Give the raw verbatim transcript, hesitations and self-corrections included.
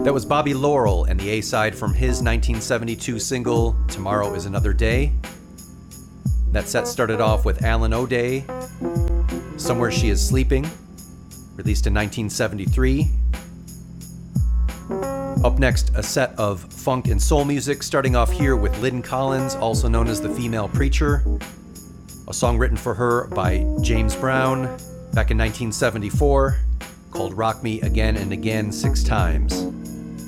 That was Bobby Laurel and the A-side from his nineteen seventy-two single, Tomorrow is Another Day. That set started off with Alan O'Day, Somewhere She Is Sleeping, released in nineteen seventy-three. Up next, a set of funk and soul music, starting off here with Lynn Collins, also known as the Female Preacher, a song written for her by James Brown back in nineteen seventy-four, called Rock Me Again and Again Six Times.